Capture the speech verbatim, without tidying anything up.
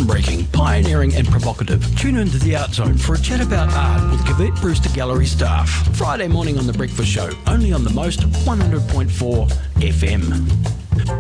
Groundbreaking, pioneering and provocative. Tune into The Art Zone for a chat about art with Cavett Brewster Gallery staff. Friday morning on The Breakfast Show, only on the Most one hundred point four F M.